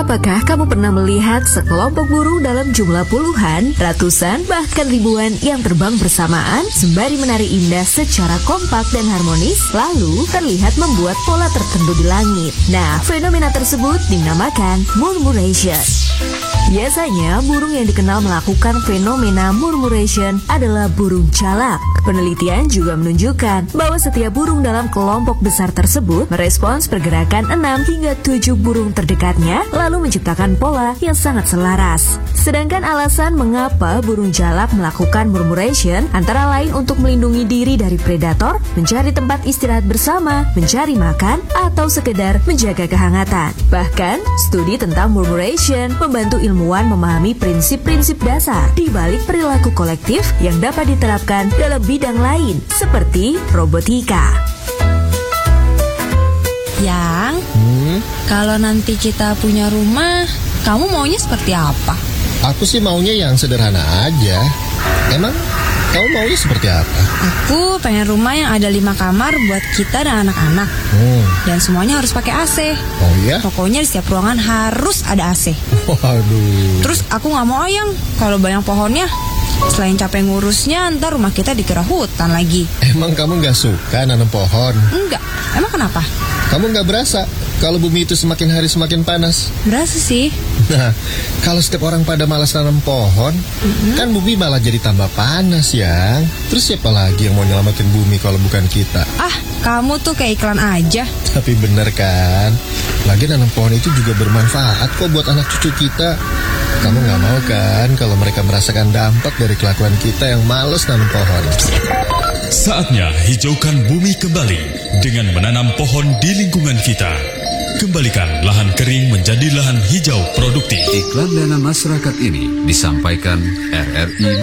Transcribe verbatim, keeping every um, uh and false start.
Apakah kamu pernah melihat sekelompok burung dalam jumlah puluhan, ratusan, bahkan ribuan yang terbang bersamaan sembari menari indah secara kompak dan harmonis, lalu terlihat membuat pola tertentu di langit? Nah, fenomena tersebut dinamakan murmuration. Biasanya, burung yang dikenal melakukan fenomena murmuration adalah burung jalak. Penelitian juga menunjukkan bahwa setiap burung dalam kelompok besar tersebut merespons pergerakan enam hingga tujuh burung terdekatnya, lalu menciptakan pola yang sangat selaras. Sedangkan alasan mengapa burung jalak melakukan murmuration antara lain untuk melindungi diri dari predator, mencari tempat istirahat bersama, mencari makan, atau sekedar menjaga kehangatan. Bahkan, studi tentang murmuration membantu ilmuwan memahami prinsip-prinsip dasar di balik perilaku kolektif yang dapat diterapkan dalam bidang lain, seperti robotika. Yang, Hmm, kalau nanti kita punya rumah, kamu maunya seperti apa? aku sih maunya yang sederhana aja. Emang kamu maunya seperti apa? Aku pengen rumah yang ada lima kamar buat kita dan anak-anak. Hmm, Dan semuanya harus pakai A C. oh iya? Pokoknya di setiap ruangan harus ada A C. Waduh. Terus aku gak mau ayang kalau banyak pohonnya. Selain capek ngurusnya, ntar rumah kita dikira hutan lagi. Emang kamu gak suka nanam pohon? Enggak, emang kenapa? Kamu gak berasa kalau bumi itu semakin hari semakin panas? Berasa sih. Nah, kalau setiap orang pada malas nanam pohon, kan bumi malah jadi tambah panas ya. Terus siapa lagi yang mau nyelamatin bumi kalau bukan kita? Ah, kamu tuh kayak iklan aja. Tapi bener kan? Lagi nanam pohon itu juga bermanfaat kok buat anak cucu kita. Kamu gak mau kan kalau mereka merasakan dampak dari kelakuan kita yang malas nanam pohon? Saatnya hijaukan bumi kembali dengan menanam pohon di lingkungan kita. Kembalikan lahan kering menjadi lahan hijau produktif. Iklan dana masyarakat ini disampaikan R R I